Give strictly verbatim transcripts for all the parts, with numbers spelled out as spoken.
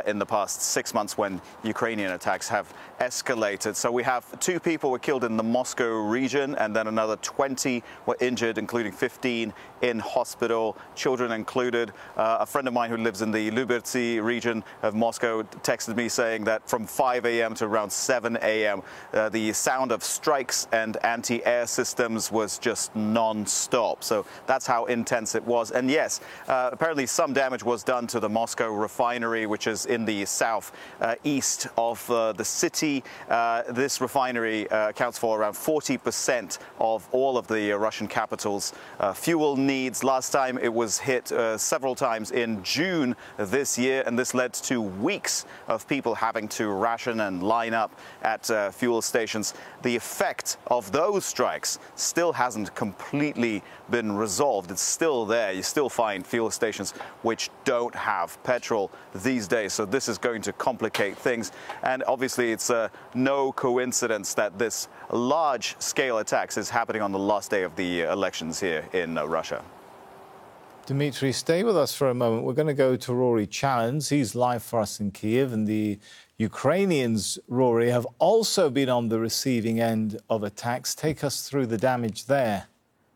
in the past six months when Ukrainian attacks have escalated. So we have two people were killed in the Moscow region, and then another twenty were injured, including fifteen in hospital, children included. Uh, a friend of mine who lives in the Lyubertsy region of Moscow texted me saying that from five a m to around seven a m, uh, the sound of strikes and anti-air systems was just non-stop. So that's how intense it was. And yes, uh, apparently some damage was done to the Moscow refinery, which is in the south uh, east of uh, the city. Uh, this refinery uh, accounts for around forty percent of all of the uh, Russian capital's uh, fuel needs. Last time it was hit uh, several times in June this year, and this led to weeks of people having to ration and line up at uh, fuel stations. The effect of those strikes still hasn't completely been resolved. It's still there. You still find fuel stations which don't have petrol these days. So this is going to complicate things. And obviously it's uh, no coincidence that this large-scale attacks is happening on the last day of the elections here in uh, Russia. Dimitri, stay with us for a moment. We're going to go to Rory Challens. He's live for us in Kiev, and the Ukrainians, Rory, have also been on the receiving end of attacks. Take us through the damage there.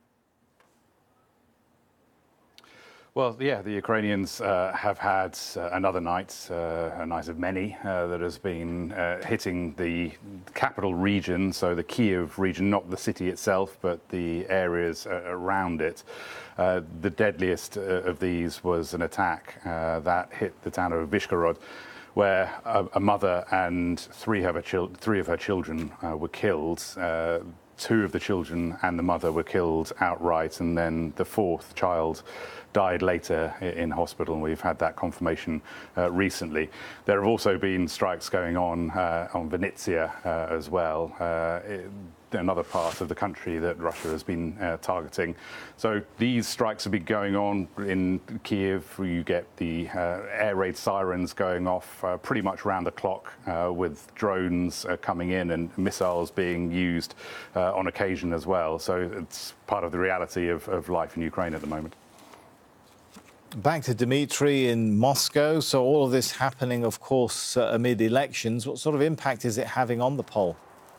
Well, yeah, the Ukrainians uh, have had uh, another night, uh, a night of many, uh, that has been uh, hitting the capital region, so the Kiev region, not the city itself, but the areas uh, around it. Uh, the deadliest uh, of these was an attack uh, that hit the town of Vyshgorod, where a, a mother and three of her, chil- three of her children uh, were killed. Uh, two of the children and the mother were killed outright, and then the fourth child died later in hospital, and we've had that confirmation uh, recently. There have also been strikes going on uh, on Vinnytsia uh, as well, uh, it, another part of the country that Russia has been uh, targeting. So these strikes have been going on in Kiev. You get the uh, air raid sirens going off uh, pretty much round the clock, uh, with drones uh, coming in and missiles being used uh, on occasion as well. So it's part of the reality of, of life in Ukraine at the moment. Back to Dimitri in Moscow. So all of this happening, of course, uh, amid elections. What sort of impact is it having on the poll?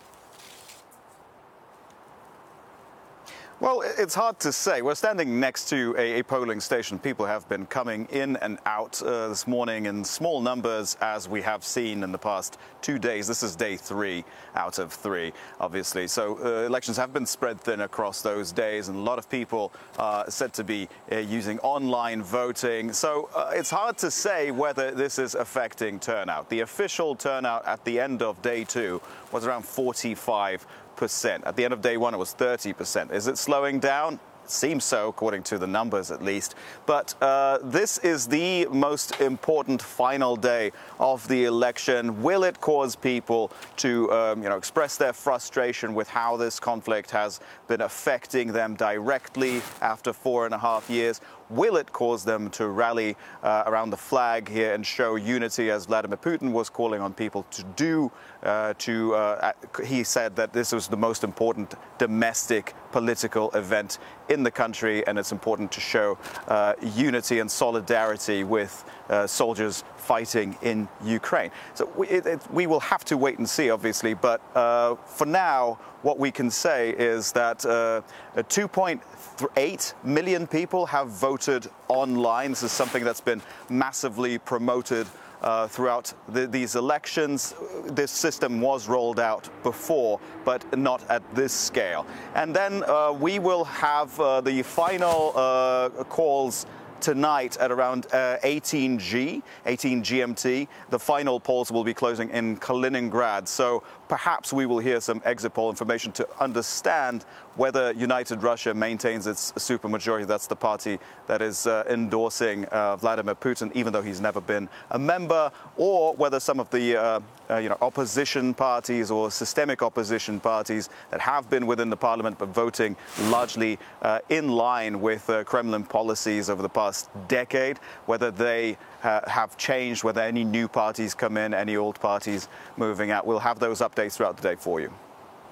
Well, it's hard to say. We're standing next to a, a polling station. People have been coming in and out uh, this morning in small numbers, as we have seen in the past two days. This is day three out of three, obviously. So uh, elections have been spread thin across those days, and a lot of people are uh, said to be uh, using online voting. So uh, it's hard to say whether this is affecting turnout. The official turnout at the end of day two was around forty-five percent. At the end of day one, it was thirty percent. Is it slowing down? It seems so, according to the numbers at least. But uh, this is the most important final day of the election. Will it cause people to um, you know, express their frustration with how this conflict has been affecting them directly after four and a half years? Will it cause them to rally uh, around the flag here and show unity, as Vladimir Putin was calling on people to do? Uh, to uh, he said that this was the most important domestic political event in the country, and it's important to show uh, unity and solidarity with uh, soldiers fighting in Ukraine. So we, it, it, we will have to wait and see, obviously, but uh, for now, what we can say is that uh, two point eight million people have voted online. This is something that's been massively promoted uh, throughout the, these elections. This system was rolled out before, but not at this scale. And then uh, we will have uh, the final uh, calls tonight at around uh, eighteen G, eighteen G M T. The final polls will be closing in Kaliningrad. So perhaps we will hear some exit poll information to understand whether United Russia maintains its supermajority. That's the party that is uh, endorsing uh, Vladimir Putin, even though he's never been a member, or whether some of the uh, uh, you know, opposition parties or systemic opposition parties that have been within the parliament but voting largely uh, in line with uh, Kremlin policies over the past decade, whether they uh, have changed, whether any new parties come in, any old parties moving out. We'll have those updates throughout the day for you.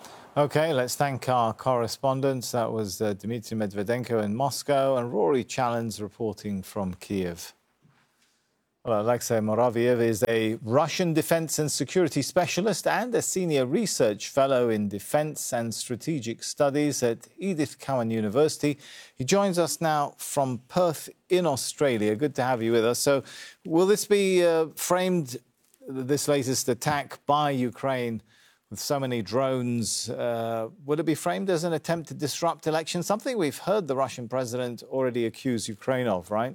OK, let's thank our correspondents. That was uh, Dmitry Medvedenko in Moscow and Rory Challens reporting from Kiev. Well, Alexei Muraviev is a Russian defense and security specialist and a senior research fellow in defense and strategic studies at Edith Cowan University. He joins us now from Perth in Australia. Good to have you with us. So will this be uh, framed, this latest attack by Ukraine with so many drones, uh, would it be framed as an attempt to disrupt elections? Something we've heard the Russian president already accuse Ukraine of, right?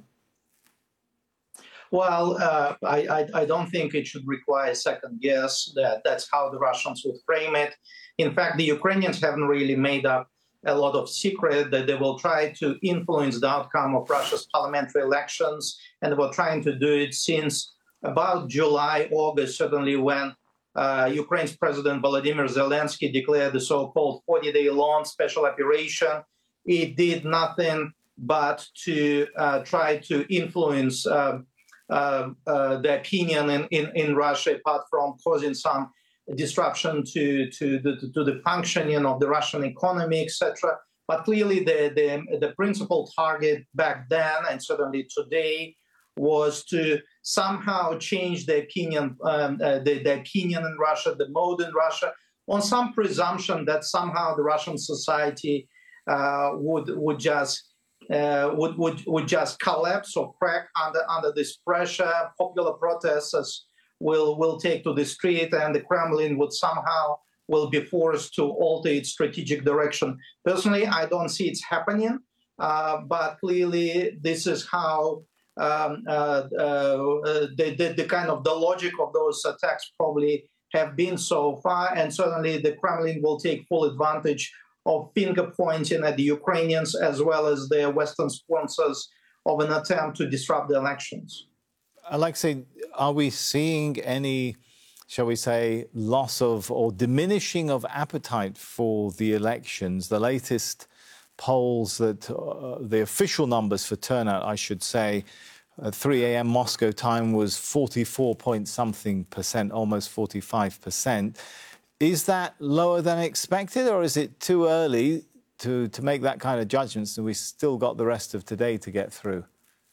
Well, uh, I, I, I don't think it should require a second guess that that's how the Russians would frame it. In fact, the Ukrainians haven't really made up a lot of secret that they will try to influence the outcome of Russia's parliamentary elections, and they were trying to do it since about July, August, certainly when uh, Ukraine's President Volodymyr Zelensky declared the so-called forty-day long special operation. It did nothing but to uh, try to influence uh, Uh, uh, the opinion in, in, in Russia, apart from causing some disruption to, to, the, to the functioning of the Russian economy, et cetera. But clearly the, the, the principal target back then, and certainly today, was to somehow change the opinion, um, uh, the, the opinion in Russia, the mode in Russia, on some presumption that somehow the Russian society uh, would, would just Uh, would, would would just collapse or crack under under this pressure. Popular protesters will will take to the street, and the Kremlin would somehow will be forced to alter its strategic direction. Personally, I don't see it's happening, uh, but clearly this is how um, uh, uh, the, the the kind of the logic of those attacks probably have been so far, and certainly the Kremlin will take full advantage of finger pointing at the Ukrainians as well as their Western sponsors of an attempt to disrupt the elections. Alexei, are we seeing any, shall we say, loss of or diminishing of appetite for the elections? The latest polls that uh, the official numbers for turnout, I should say, at three a.m. Moscow time was forty-four point something percent, almost forty-five percent. Is that lower than expected, or is it too early to, to make that kind of judgments and we still got the rest of today to get through?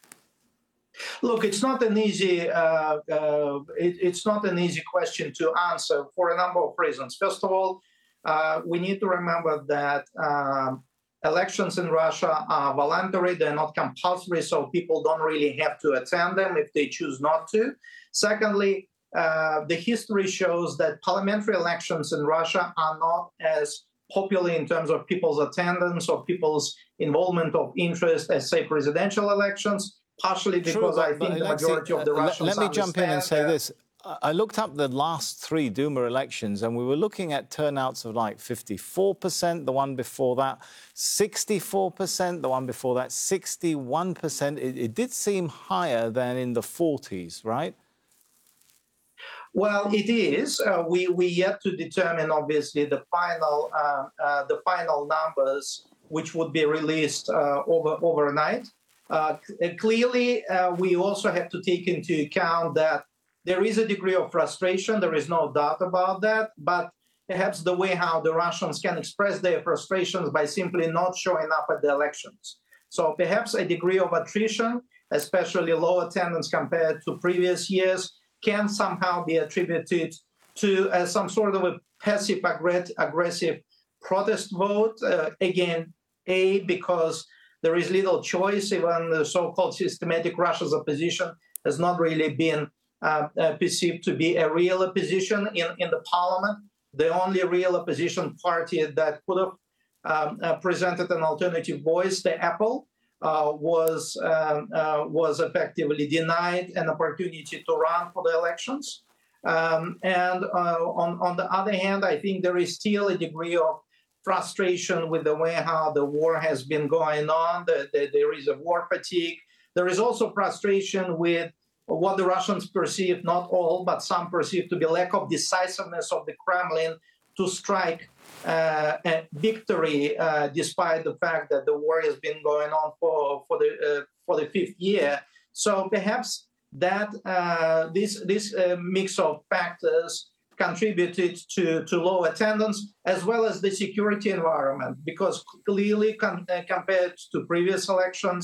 Look, it's not an easy uh, uh, it, it's not an easy question to answer for a number of reasons. First of all, uh, we need to remember that uh, elections in Russia are voluntary; they're not compulsory, so people don't really have to attend them if they choose not to. Secondly, Uh, the history shows that parliamentary elections in Russia are not as popular in terms of people's attendance or people's involvement of interest as, say, presidential elections, partially because True, but, I think the majority of the uh, Russians Let me jump in and say this. I looked up the last three Duma elections, and we were looking at turnouts of like fifty-four percent, the one before that, sixty-four percent, the one before that, sixty-one percent. It, it did seem higher than in the forties, right? Well, it is. Uh, we we yet to determine, obviously, the final uh, uh, the final numbers, which would be released uh, over overnight. Uh, clearly, uh, we also have to take into account that there is a degree of frustration. There is no doubt about that. But perhaps the way how the Russians can express their frustrations by simply not showing up at the elections. So perhaps a degree of attrition, especially low attendance compared to previous years, can somehow be attributed to uh, some sort of a passive aggressive protest vote. Uh, again, A, because there is little choice. Even the so-called systematic Russia's opposition has not really been uh, uh, perceived to be a real opposition in, in the parliament. The only real opposition party that could have um, uh, presented an alternative voice, the Apple, Uh, was um, uh, was effectively denied an opportunity to run for the elections. Um, and uh, on, on the other hand, I think there is still a degree of frustration with the way how the war has been going on. The, the, there is a war fatigue. There is also frustration with what the Russians perceive, not all, but some perceive to be lack of decisiveness of the Kremlin to strike Uh, a victory, uh, despite the fact that the war has been going on for for the uh, for the fifth year. So perhaps that uh, this this uh, mix of factors contributed to to low attendance, as well as the security environment, because clearly com- uh, compared to previous elections,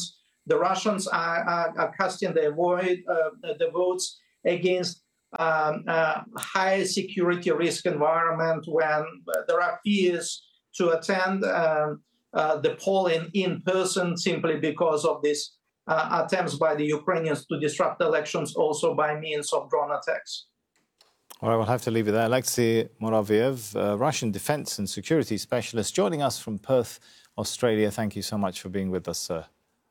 the Russians are, are, are casting their void, uh, the votes against um, uh, high security risk environment when there are fears to attend um, uh, the polling in person simply because of these uh, attempts by the Ukrainians to disrupt elections also by means of drone attacks. All right, we'll have to leave it there. Alexei Muraviev, uh, Russian defense and security specialist, joining us from Perth, Australia. Thank you so much for being with us, sir.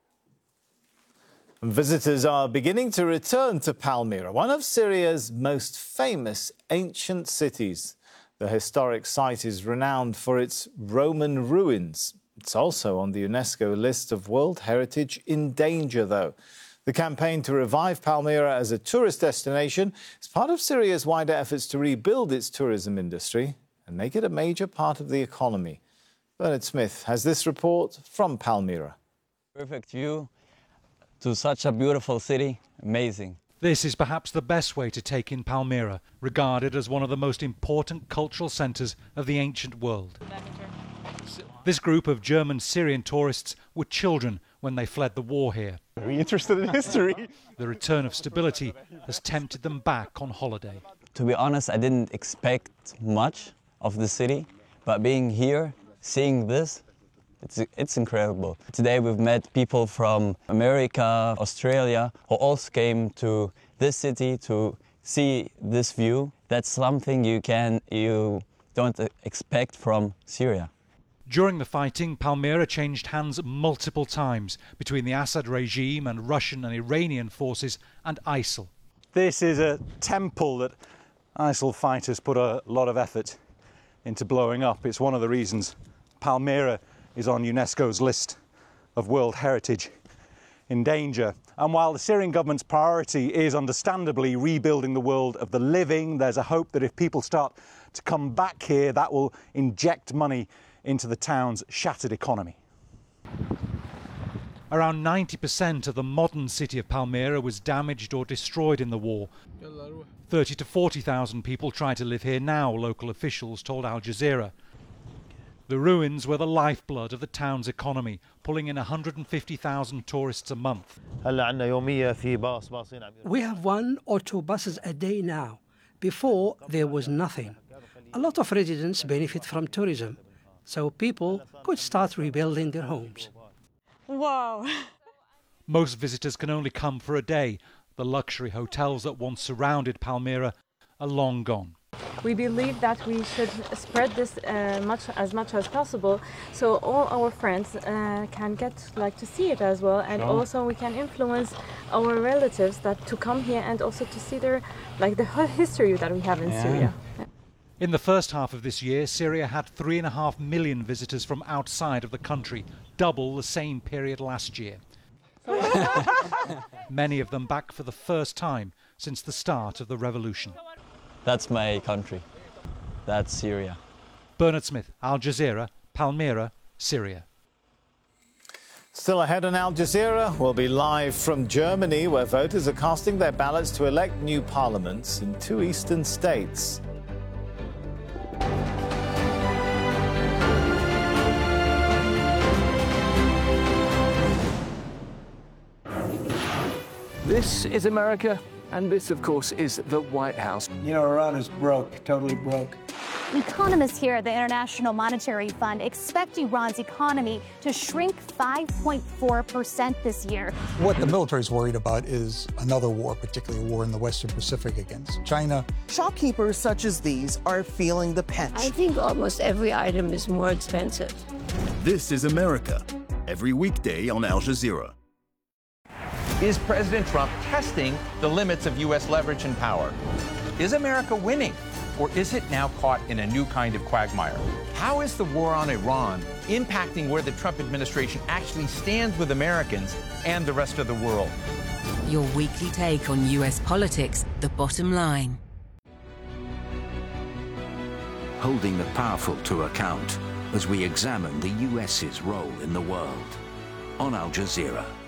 And visitors are beginning to return to Palmyra, one of Syria's most famous ancient cities. The historic site is renowned for its Roman ruins. It's also on the UNESCO list of World Heritage in danger, though. The campaign to revive Palmyra as a tourist destination is part of Syria's wider efforts to rebuild its tourism industry and make it a major part of the economy. Bernard Smith has this report from Palmyra. Perfect view to such a beautiful city. Amazing. This is perhaps the best way to take in Palmyra, regarded as one of the most important cultural centres of the ancient world. This group of German Syrian tourists were children when they fled the war here. Very interested in history. The return of stability has tempted them back on holiday. To be honest, I didn't expect much of the city, but being here, seeing this, it's, it's incredible. Today we've met people from America, Australia, who also came to this city to see this view. That's something you can, you don't expect from Syria. During the fighting, Palmyra changed hands multiple times between the Assad regime and Russian and Iranian forces and ISIL. This is a temple that ISIL fighters put a lot of effort into blowing up. It's one of the reasons Palmyra is on UNESCO's list of World Heritage in danger. And while the Syrian government's priority is understandably rebuilding the world of the living, there's a hope that if people start to come back here, that will inject money into the town's shattered economy. Around ninety percent of the modern city of Palmyra was damaged or destroyed in the war. thirty to forty thousand people try to live here now, local officials told Al Jazeera. The ruins were the lifeblood of the town's economy, pulling in one hundred fifty thousand tourists a month. We have one or two buses a day now. Before, there was nothing. A lot of residents benefit from tourism, so people could start rebuilding their homes. Wow! Most visitors can only come for a day. The luxury hotels that once surrounded Palmyra are long gone. We believe that we should spread this uh, much as much as possible, so all our friends uh, can get like to see it as well, and sure. Also we can influence our relatives that to come here and also to see their like the whole history that we have in yeah. Syria. In the first half of this year, Syria had three and a half million visitors from outside of the country, double the same period last year. Many of them back for the first time since the start of the revolution. That's my country. That's Syria. Bernard Smith, Al Jazeera, Palmyra, Syria. Still ahead on Al Jazeera, we'll be live from Germany, where voters are casting their ballots to elect new parliaments in two eastern states. This is America, and this, of course, is the White House. You know, Iran is broke, totally broke. Economists here at the International Monetary Fund expect Iran's economy to shrink five point four percent this year. What the military is worried about is another war, particularly a war in the Western Pacific against China. Shopkeepers such as these are feeling the pinch. I think almost every item is more expensive. This is America, every weekday on Al Jazeera. Is President Trump testing the limits of U S leverage and power? Is America winning? Or is it now caught in a new kind of quagmire? How is the war on Iran impacting where the Trump administration actually stands with Americans and the rest of the world? Your weekly take on U S politics, The Bottom Line. Holding the powerful to account as we examine the U S's role in the world on Al Jazeera.